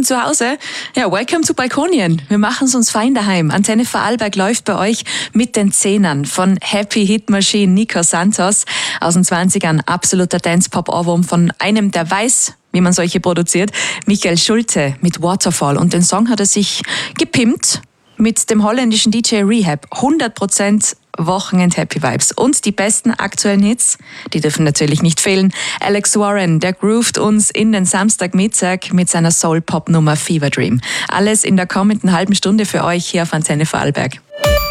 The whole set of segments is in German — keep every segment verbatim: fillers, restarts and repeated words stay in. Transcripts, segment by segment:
zu Hause? Ja, welcome to Balkonien. Wir machen es uns fein daheim. Antenne Vorarlberg läuft bei euch mit den Zehnern von Happy Hit Machine Nico Santos aus den zwanzigern. Absoluter Dance-Pop-Ohrwurm von einem, der weiß, wie man solche produziert, Michael Schulte mit Waterfall. Und den Song hat er sich gepimpt mit dem holländischen D J Rehab. hundert Prozent Wochenend-Happy Vibes. Und die besten aktuellen Hits, die dürfen natürlich nicht fehlen. Alex Warren, der groovt uns in den Samstagmittag mit seiner Soul-Pop-Nummer Fever Dream. Alles in der kommenden halben Stunde für euch hier auf Antenne Vorarlberg.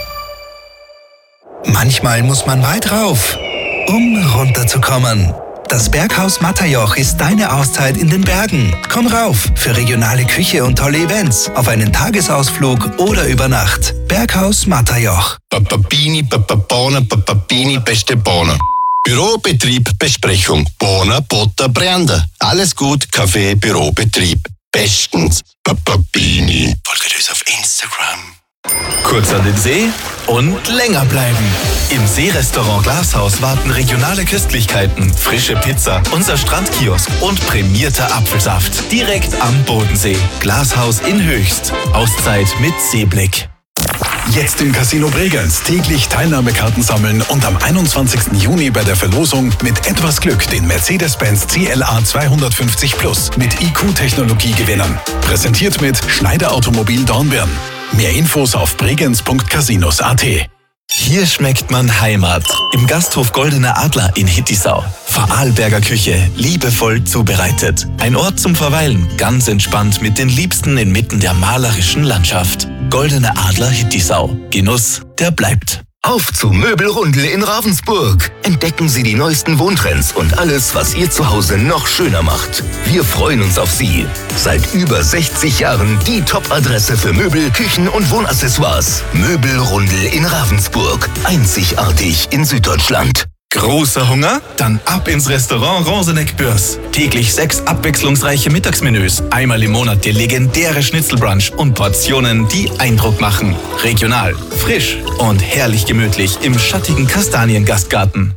Manchmal muss man weit rauf, um runterzukommen. Das Berghaus Matterjoch ist deine Auszeit in den Bergen. Komm rauf für regionale Küche und tolle Events, auf einen Tagesausflug oder über Nacht. Berghaus Matterjoch. Papabini, Papabona, Papabini, beste Bohne. Bürobetrieb, Besprechung. Bohne, Butter, Brände. Alles gut, Kaffee, Bürobetrieb. Bestens. Papabini. Folgt uns auf Instagram. Kurz an den See und länger bleiben. Im Seerestaurant Glashaus warten regionale Köstlichkeiten, frische Pizza, unser Strandkiosk und prämierter Apfelsaft. Direkt am Bodensee. Glashaus in Höchst. Auszeit mit Seeblick. Jetzt im Casino Bregenz täglich Teilnahmekarten sammeln und am einundzwanzigsten Juni bei der Verlosung mit etwas Glück den Mercedes-Benz C L A zweihundertfünfzig Plus mit I Q-Technologie gewinnen. Präsentiert mit Schneider Automobil Dornbirn. Mehr Infos auf bregenz punkt casinos punkt at. Hier schmeckt man Heimat. Im Gasthof Goldener Adler in Hittisau. Vorarlberger Küche, liebevoll zubereitet. Ein Ort zum Verweilen, ganz entspannt mit den Liebsten inmitten der malerischen Landschaft. Goldener Adler Hittisau. Genuss, der bleibt. Auf zu Möbelrundel in Ravensburg. Entdecken Sie die neuesten Wohntrends und alles, was Ihr Zuhause noch schöner macht. Wir freuen uns auf Sie. Seit über sechzig Jahren die Top-Adresse für Möbel, Küchen und Wohnaccessoires. Möbelrundel in Ravensburg. Einzigartig in Süddeutschland. Großer Hunger? Dann ab ins Restaurant Roseneck-Börs. Täglich sechs abwechslungsreiche Mittagsmenüs, einmal im Monat der legendäre Schnitzelbrunch und Portionen, die Eindruck machen. Regional, frisch und herrlich gemütlich im schattigen Kastaniengastgarten.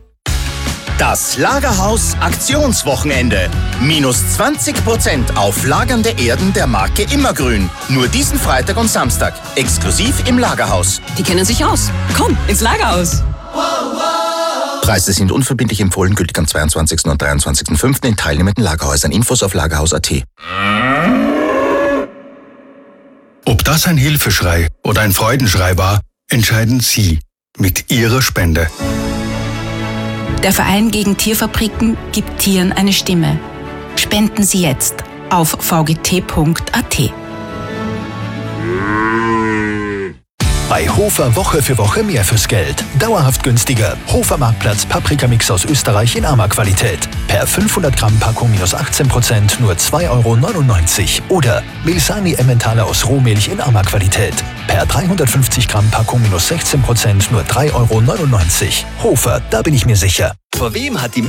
Das Lagerhaus Aktionswochenende. Minus zwanzig Prozent auf lagernde Erden der Marke Immergrün. Nur diesen Freitag und Samstag. Exklusiv im Lagerhaus. Die kennen sich aus. Komm, ins Lagerhaus. Preise sind unverbindlich empfohlen, gültig am zweiundzwanzigsten und dreiundzwanzigsten fünften in teilnehmenden Lagerhäusern. Infos auf lagerhaus punkt at. Ob das ein Hilfeschrei oder ein Freudenschrei war, entscheiden Sie mit Ihrer Spende. Der Verein gegen Tierfabriken gibt Tieren eine Stimme. Spenden Sie jetzt auf v g t punkt a t. Bei Hofer Woche für Woche mehr fürs Geld. Dauerhaft günstiger. Hofer Marktplatz Paprikamix aus Österreich in Arma-Qualität. Per fünfhundert Gramm Packung minus achtzehn Prozent nur zwei Euro neunundneunzig. Oder Milsani Emmentaler aus Rohmilch in Arma-Qualität. Per dreihundertfünfzig Gramm Packung minus sechzehn Prozent nur drei Euro neunundneunzig. Hofer, da bin ich mir sicher. Vor wem hat die